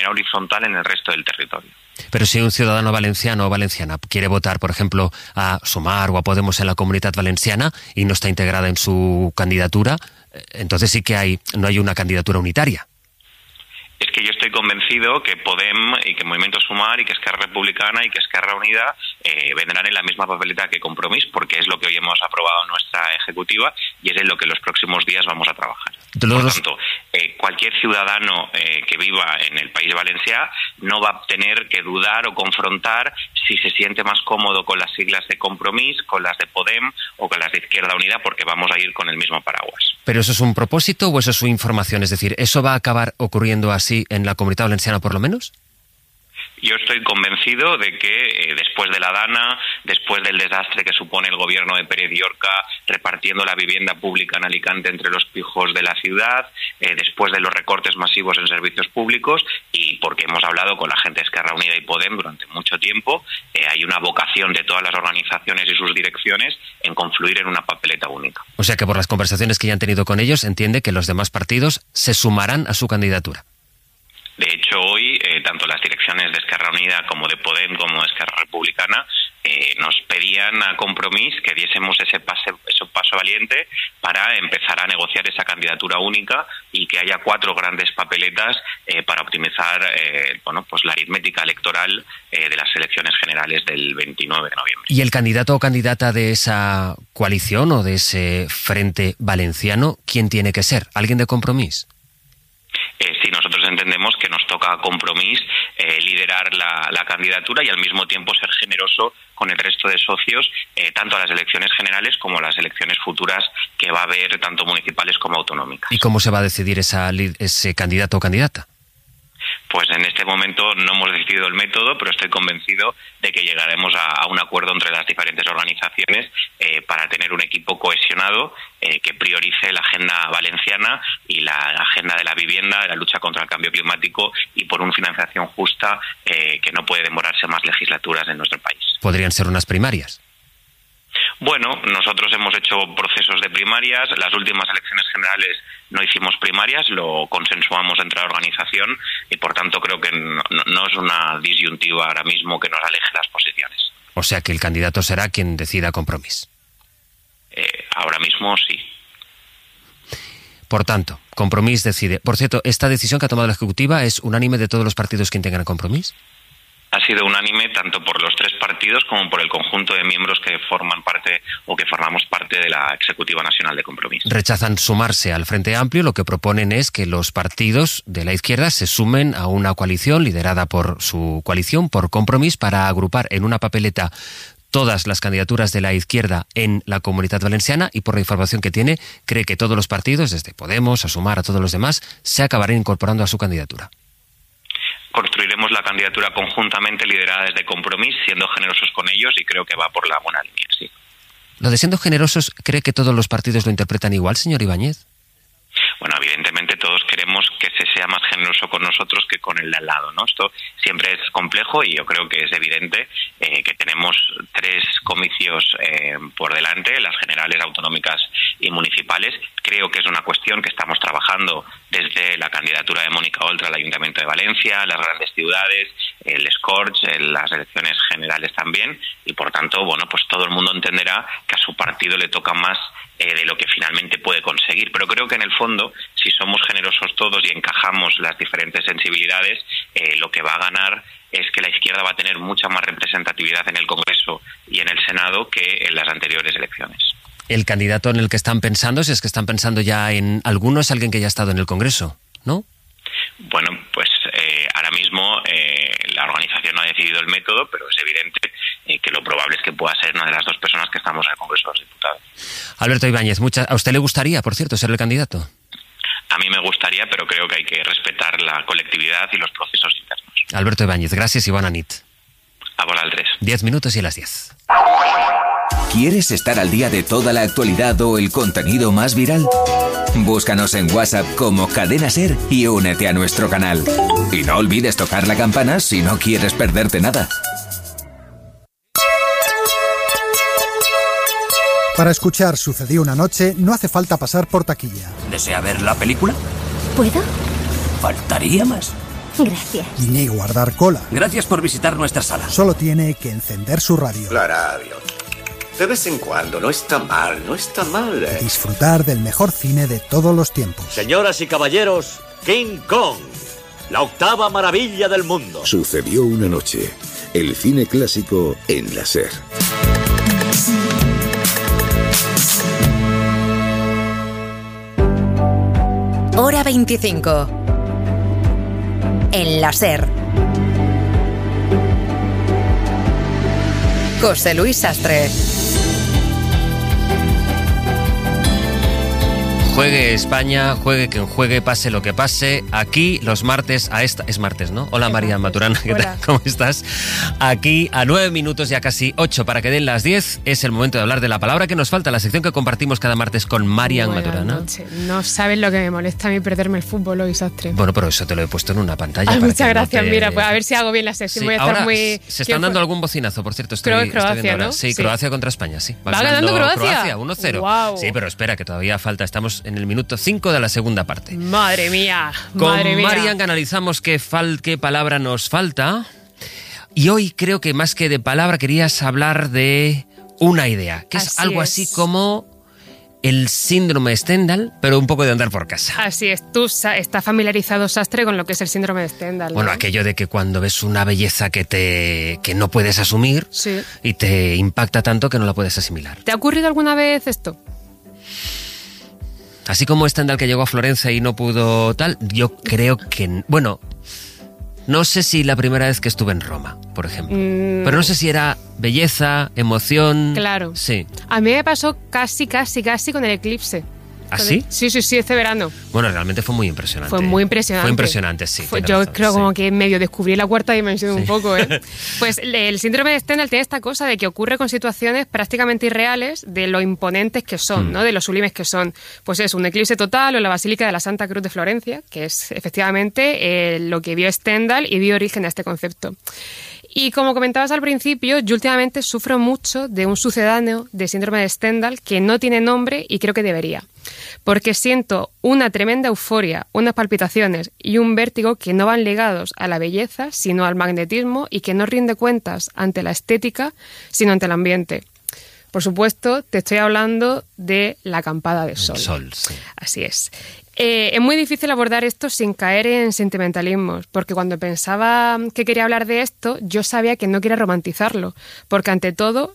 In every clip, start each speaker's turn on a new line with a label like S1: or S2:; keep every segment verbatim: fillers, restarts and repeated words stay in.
S1: manera horizontal en el resto del territorio.
S2: Pero si un ciudadano valenciano o valenciana quiere votar, por ejemplo, a Sumar o a Podemos en la Comunitat Valenciana y no está integrada en su candidatura, entonces sí que hay no hay una candidatura unitaria.
S1: Es que yo estoy convencido que Podem y que Movimiento Sumar y que Esquerra Republicana y que Esquerra Unida eh, vendrán en la misma papeleta que Compromís, porque es lo que hoy hemos aprobado en nuestra ejecutiva y es en lo que los próximos días vamos a trabajar. Por lo tanto, eh, cualquier ciudadano eh, que viva en el País Valencià no va a tener que dudar o confrontar si se siente más cómodo con las siglas de Compromís, con las de Podem o con las de Izquierda Unida, porque vamos a ir con el mismo paraguas.
S2: ¿Pero eso es un propósito o eso es su información? Es decir, ¿eso va a acabar ocurriendo así en la Comunitat Valenciana por lo menos?
S1: Yo estoy convencido de que eh, después de la Dana, después del desastre que supone el gobierno de Pérez Llorca repartiendo la vivienda pública en Alicante entre los pijos de la ciudad, eh, después de los recortes masivos en servicios públicos y porque hemos hablado con la gente de Esquerra Unida y Podem durante mucho tiempo, eh, hay una vocación de todas las organizaciones y sus direcciones en confluir en una papeleta única.
S2: O sea que por las conversaciones que ya han tenido con ellos entiende que los demás partidos se sumarán a su candidatura.
S1: De hecho, hoy, eh, tanto las direcciones de Esquerra Unida como de Podem como de Esquerra Republicana eh, nos pedían a Compromís que diésemos ese, pase, ese paso valiente para empezar a negociar esa candidatura única y que haya cuatro grandes papeletas eh, para optimizar eh, bueno, pues la aritmética electoral eh, de las elecciones generales del veintinueve de noviembre.
S2: ¿Y el candidato o candidata de esa coalición o de ese frente valenciano, quién tiene que ser? ¿Alguien de Compromís?
S1: Eh, sí, nosotros entendemos que nos toca a Compromís eh, liderar la, la candidatura y al mismo tiempo ser generoso con el resto de socios, eh, tanto a las elecciones generales como a las elecciones futuras que va a haber, tanto municipales como autonómicas.
S2: ¿Y cómo se va a decidir esa, ese candidato o candidata?
S1: Pues en este momento no hemos decidido el método, pero estoy convencido de que llegaremos a, a un acuerdo entre las diferentes organizaciones eh, para tener un equipo cohesionado eh, que priorice la agenda valenciana y la agenda de la vivienda, de la lucha contra el cambio climático y por una financiación justa eh, que no puede demorarse más legislaturas en nuestro país.
S2: ¿Podrían ser unas primarias?
S1: Bueno, nosotros hemos hecho procesos de primarias. Las últimas elecciones generales no hicimos primarias, lo consensuamos entre la organización y por tanto creo que no, no es una disyuntiva ahora mismo que nos aleje las posiciones.
S2: O sea que el candidato será quien decida Compromís.
S1: Eh, ahora mismo sí.
S2: Por tanto, Compromís decide. Por cierto, ¿esta decisión que ha tomado la Ejecutiva es unánime de todos los partidos que integran Compromís?
S1: Ha sido unánime tanto por los tres partidos como por el conjunto de miembros que forman parte o que formamos parte de la Ejecutiva Nacional de Compromís.
S2: Rechazan sumarse al Frente Amplio, lo que proponen es que los partidos de la izquierda se sumen a una coalición liderada por su coalición, por Compromís, para agrupar en una papeleta todas las candidaturas de la izquierda en la Comunitat Valenciana y por la información que tiene, cree que todos los partidos, desde Podemos a Sumar a todos los demás, se acabarán incorporando a su candidatura.
S1: Construiremos la candidatura conjuntamente liderada desde Compromís, siendo generosos con ellos y creo que va por la buena línea, sí.
S2: Lo de siendo generosos, ¿cree que todos los partidos lo interpretan igual, señor Ibáñez?
S1: Bueno, evidentemente todos queremos que se sea más generoso con nosotros que con el de al lado, ¿no? Esto siempre es complejo y yo creo que es evidente eh, que tenemos tres comicios eh, por delante, las generales, autonómicas y municipales. Creo que es una cuestión que estamos trabajando desde la candidatura de Mónica Oltra al Ayuntamiento de Valencia, las grandes ciudades, el Scorch, las elecciones generales también, y por tanto, bueno, pues todo el mundo entenderá que a su partido le toca más eh, de lo que finalmente puede conseguir. Pero creo que en el fondo, si somos generosos todos y encajamos las diferentes sensibilidades, eh, lo que va a ganar es que la izquierda va a tener mucha más representatividad en el Congreso y en el Senado que en las anteriores elecciones.
S2: El candidato en el que están pensando, si es que están pensando ya en alguno, es alguien que ya ha estado en el Congreso, ¿no?
S1: Bueno, pues eh, ahora mismo eh, la organización no ha decidido el método, pero es evidente eh, que lo probable es que pueda ser una de las dos personas que estamos en el Congreso de los Diputados.
S2: Alberto Ibáñez, mucha... ¿a usted le gustaría, por cierto, ser el candidato?
S1: A mí me gustaría, pero creo que hay que respetar la colectividad y los procesos internos.
S2: Alberto Ibáñez, gracias y bona nit.
S1: A vosaltres.
S2: Diez minutos y a las diez.
S3: ¿Quieres estar al día de toda la actualidad o el contenido más viral? Búscanos en WhatsApp como Cadena Ser y únete a nuestro canal. Y no olvides tocar la campana si no quieres perderte nada.
S4: Para escuchar Sucedió una noche no hace falta pasar por taquilla.
S5: ¿Desea ver la película?
S6: ¿Puedo?
S5: Faltaría más. Gracias.
S4: Ni guardar cola.
S6: Gracias por visitar nuestra sala.
S4: Solo tiene que encender su radio.
S7: La radio. De vez en cuando, no está mal, no está mal.
S4: Y disfrutar del mejor cine de todos los tiempos.
S8: Señoras y caballeros, King Kong, la octava maravilla del mundo.
S9: Sucedió una noche. El cine clásico en la SER.
S10: Hora veinticinco. En la SER. José Luis Sastre.
S2: Juegue España, juegue quien juegue, pase lo que pase. Aquí los martes a esta... Es martes, ¿no? Hola, María Maturana, ¿qué tal? ¿Cómo estás? Aquí a nueve minutos, ya casi ocho para que den las diez. Es el momento de hablar de la palabra que nos falta, la sección que compartimos cada martes con María Maturana.
S11: Noche. No sabes lo que me molesta a mí perderme el fútbol hoy, Sastre.
S2: Bueno, pero eso te lo he puesto en una pantalla.
S11: Ay,
S2: para
S11: muchas
S2: que
S11: gracias,
S2: no te...
S11: mira, pues a ver si hago bien la sección. Sí, voy a estar
S2: ahora
S11: muy...
S2: se están dando algún bocinazo, por cierto. Estoy,
S11: Creo que Croacia,
S2: estoy
S11: ¿no?
S2: Sí,
S11: Sí,
S2: Croacia contra España, sí.
S11: ¿Va, ¿Va ganando Croacia?
S2: Croacia, uno cero.
S11: Wow.
S2: Sí, pero espera, que todavía falta. Estamos en el minuto cinco de la segunda parte.
S11: Madre mía,
S2: Con
S11: madre mía.
S2: Marian analizamos qué, fal qué palabra nos falta. Y hoy creo que más que de palabra querías hablar de una idea, que es
S11: así
S2: algo
S11: es.
S2: así como el síndrome de Stendhal, pero un poco de andar por casa.
S11: Así es, tú estás familiarizado, Sastre, con lo que es el síndrome de Stendhal, ¿no?
S2: Bueno, aquello de que cuando ves una belleza que te que no puedes asumir,
S11: sí,
S2: y te impacta tanto que no la puedes asimilar.
S11: ¿Te ha ocurrido alguna vez esto?
S2: Así como Stendhal que llegó a Florencia y no pudo tal, yo creo que... Bueno, no sé si la primera vez que estuve en Roma, por ejemplo. Mm. Pero no sé si era belleza, emoción...
S11: Claro.
S2: Sí.
S11: A mí me pasó casi, casi, casi con el eclipse.
S2: ¿Ah, sí?
S11: Sí, sí, sí, este verano.
S2: Bueno, realmente fue muy impresionante.
S11: Fue muy impresionante.
S2: Fue impresionante, sí.
S11: Fue, yo
S2: razón,
S11: creo
S2: sí.
S11: como que medio descubrí la cuarta dimensión sí. un poco, ¿eh? Pues el síndrome de Stendhal tiene esta cosa de que ocurre con situaciones prácticamente irreales de lo imponentes que son, mm. ¿no? De lo sublimes que son. Pues es un eclipse total o la Basílica de la Santa Cruz de Florencia, que es efectivamente eh, lo que vio Stendhal y dio origen a este concepto. Y como comentabas al principio, yo últimamente sufro mucho de un sucedáneo de síndrome de Stendhal que no tiene nombre y creo que debería. Porque siento una tremenda euforia, unas palpitaciones y un vértigo que no van ligados a la belleza, sino al magnetismo y que no rinde cuentas ante la estética, sino ante el ambiente. Por supuesto, te estoy hablando de la acampada de sol.
S2: Sol, sí.
S11: Así es. Eh, es muy difícil abordar esto sin caer en sentimentalismos, porque cuando pensaba que quería hablar de esto, yo sabía que no quería romantizarlo, porque ante todo,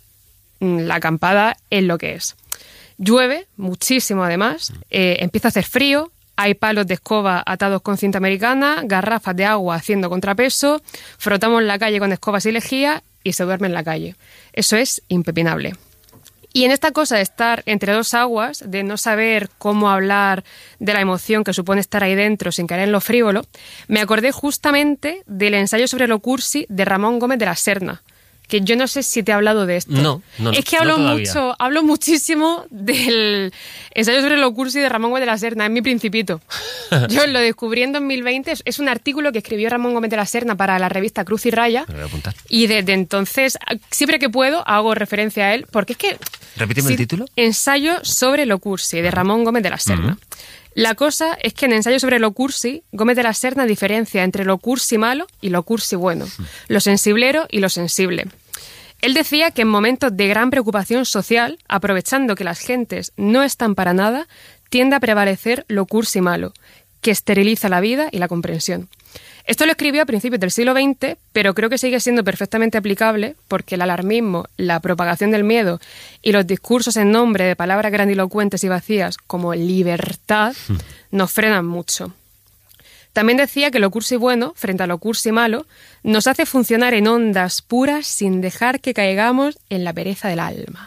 S11: la acampada es lo que es. Llueve muchísimo además, eh, empieza a hacer frío, hay palos de escoba atados con cinta americana, garrafas de agua haciendo contrapeso, frotamos la calle con escobas y lejía y se duerme en la calle. Eso es impepinable. Y en esta cosa de estar entre dos aguas, de no saber cómo hablar de la emoción que supone estar ahí dentro sin caer en lo frívolo, me acordé justamente del ensayo sobre lo cursi de Ramón Gómez de la Serna, que yo no sé si te he hablado de esto.
S2: No, no,
S11: Es que hablo
S2: no
S11: mucho, hablo muchísimo del ensayo sobre lo cursi de Ramón Gómez de la Serna, es mi Principito. Yo lo descubrí en dos mil veinte, es un artículo que escribió Ramón Gómez de la Serna para la revista Cruz y Raya.
S2: Me lo voy a apuntar.
S11: Y desde entonces, siempre que puedo, hago referencia a él, porque es que...
S2: Repíteme
S11: sí,
S2: el título.
S11: Ensayo sobre lo cursi, de Ramón Gómez de la Serna. Uh-huh. La cosa es que en Ensayo sobre lo cursi, Gómez de la Serna diferencia entre lo cursi malo y lo cursi bueno, uh-huh. lo sensiblero y lo sensible. Él decía que en momentos de gran preocupación social, aprovechando que las gentes no están para nada, tiende a prevalecer lo cursi malo, que esteriliza la vida y la comprensión. Esto lo escribió a principios del siglo veinte, pero creo que sigue siendo perfectamente aplicable porque el alarmismo, la propagación del miedo y los discursos en nombre de palabras grandilocuentes y vacías como libertad nos frenan mucho. También decía que lo cursi bueno, frente a lo cursi malo, nos hace funcionar en ondas puras sin dejar que caigamos en la pereza del alma.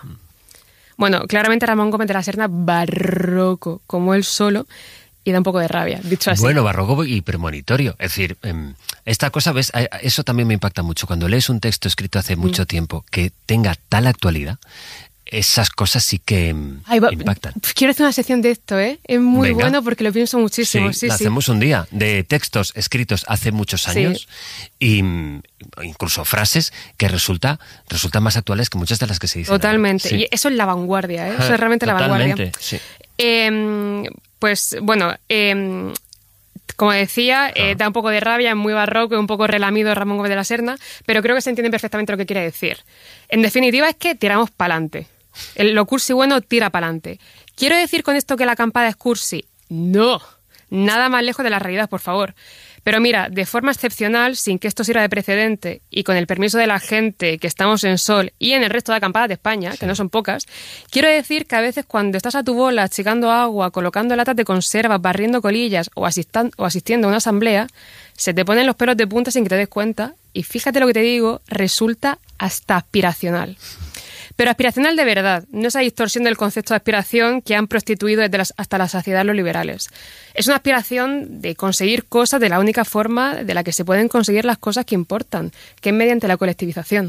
S11: Bueno, claramente Ramón Gómez de la Serna, barroco como él solo, y da un poco de rabia, dicho así.
S2: Bueno, barroco y premonitorio. Es decir, esta cosa, ¿ves? Eso también me impacta mucho. Cuando lees un texto escrito hace mucho mm. tiempo que tenga tal actualidad, esas cosas sí que Ay, va, impactan.
S11: Quiero hacer una sección de esto, ¿eh? Es muy Venga. bueno porque lo pienso muchísimo.
S2: Sí,
S11: sí,
S2: la
S11: sí.
S2: hacemos un día de textos escritos hace muchos años sí. y incluso frases que resulta, resultan más actuales que muchas de las que se dicen.
S11: Totalmente.
S2: Sí.
S11: Y eso es la vanguardia, ¿eh? Eso es realmente
S2: Totalmente,
S11: la vanguardia.
S2: Sí.
S11: Eh, pues, bueno... Eh, Como decía, eh, da un poco de rabia, es muy barroco, es un poco relamido Ramón Gómez de la Serna, pero creo que se entiende perfectamente lo que quiere decir. En definitiva, es que tiramos pa'lante. El, lo cursi bueno tira pa'lante. ¿Quiero decir con esto que la acampada es cursi? No. Nada más lejos de la realidad, por favor. Pero mira, de forma excepcional, sin que esto sirva de precedente y con el permiso de la gente que estamos en Sol y en el resto de acampadas de España, sí, que no son pocas, quiero decir que a veces cuando estás a tu bola achicando agua, colocando latas de conservas, barriendo colillas o, asistan- o asistiendo a una asamblea, se te ponen los pelos de punta sin que te des cuenta y fíjate lo que te digo, resulta hasta aspiracional. Pero aspiracional de verdad, no esa distorsión del concepto de aspiración que han prostituido desde las, hasta la saciedad los liberales. Es una aspiración de conseguir cosas de la única forma de la que se pueden conseguir las cosas que importan, que es mediante la colectivización.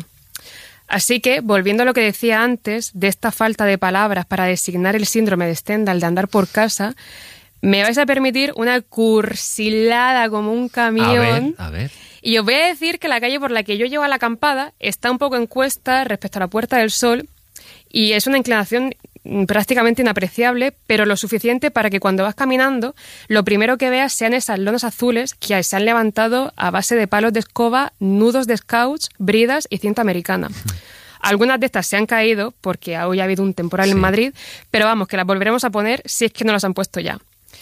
S11: Así que, volviendo a lo que decía antes, de esta falta de palabras para designar el síndrome de Stendhal de andar por casa, me vais a permitir una cursilada como un camión.
S2: A ver, a ver.
S11: Y os voy a decir que la calle por la que yo llevo a la acampada está un poco en cuesta respecto a la Puerta del Sol y es una inclinación prácticamente inapreciable, pero lo suficiente para que cuando vas caminando lo primero que veas sean esas lonas azules que se han levantado a base de palos de escoba, nudos de scouts, bridas y cinta americana. Algunas de estas se han caído porque hoy ha habido un temporal sí. en Madrid, pero vamos, que las volveremos a poner si es que no las han puesto ya.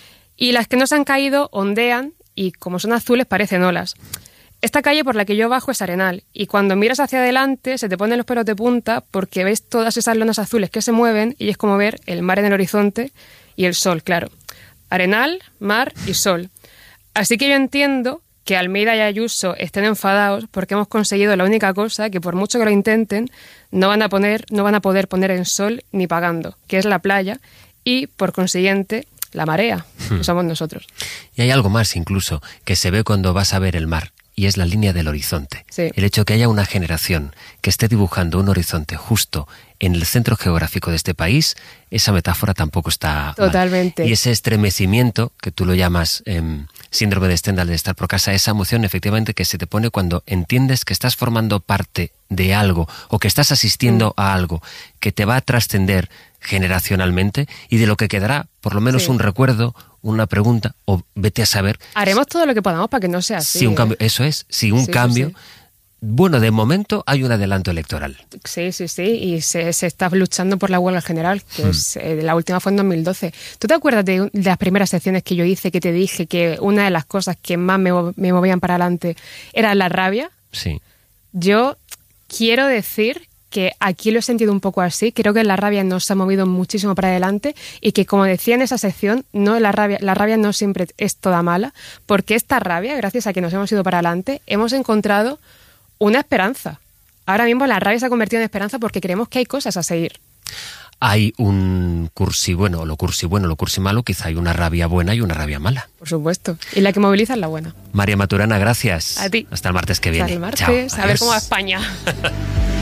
S11: Y las que no se han caído ondean y como son azules parecen olas. Esta calle por la que yo bajo es Arenal y cuando miras hacia adelante se te ponen los pelos de punta porque ves todas esas lonas azules que se mueven y es como ver el mar en el horizonte y el sol, claro. Arenal, mar y sol. Así que yo entiendo que Almeida y Ayuso estén enfadados porque hemos conseguido la única cosa que por mucho que lo intenten no van a poner, no van a poder poner en sol ni pagando, que es la playa y por consiguiente la marea, hmm. que somos nosotros.
S2: Y hay algo más incluso que se ve cuando vas a ver el mar. Y es la línea del horizonte.
S11: Sí.
S2: El hecho de que haya una generación que esté dibujando un horizonte justo en el centro geográfico de este país, esa metáfora tampoco está
S11: totalmente
S2: mal. Y ese estremecimiento, que tú lo llamas eh, síndrome de Stendhal de estar por casa, esa emoción efectivamente que se te pone cuando entiendes que estás formando parte de algo o que estás asistiendo mm. a algo que te va a trascender generacionalmente y de lo que quedará por lo menos sí. un recuerdo, una pregunta o vete a saber.
S11: Haremos todo lo que podamos para que no sea así.
S2: Si un cambio, eso es, si un
S11: sí,
S2: cambio...
S11: Sí.
S2: Bueno, de momento hay un adelanto electoral.
S11: Sí, sí, sí, y se, se está luchando por la huelga general, que hmm. es, eh, la última fue en dos mil doce. ¿Tú te acuerdas de, de las primeras secciones que yo hice, que te dije que una de las cosas que más me, me movían para adelante era la rabia?
S2: Sí.
S11: Yo quiero decir que aquí lo he sentido un poco así, creo que la rabia nos ha movido muchísimo para adelante y que, como decía en esa sección, no la rabia, la rabia no siempre es toda mala, porque esta rabia, gracias a que nos hemos ido para adelante, hemos encontrado una esperanza. Ahora mismo la rabia se ha convertido en esperanza porque creemos que hay cosas a seguir.
S2: Hay un cursi bueno, o lo cursi bueno, lo cursi malo, quizá hay una rabia buena y una rabia mala.
S11: Por supuesto. Y la que moviliza es la buena.
S2: María Maturana, gracias.
S11: A ti.
S2: Hasta el martes que viene.
S11: Hasta el martes.
S2: Chao.
S11: A ver cómo va España.